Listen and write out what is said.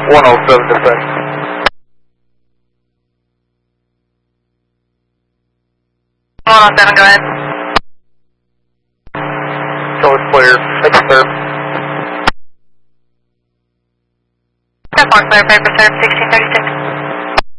107 dispatch. Seven, go ahead. Tower's clear. Thank you, sir. Step 1, clear, paper, sir, 1636.